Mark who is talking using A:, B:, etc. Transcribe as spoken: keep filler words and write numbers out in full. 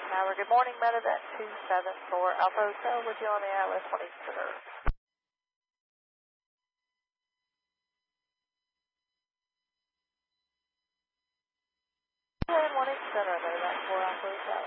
A: Tower. Good morning, Medevac two seven four Alpha Hotel with you on the Atlas one East Center. one East Center, Medevac four Alpha Hotel.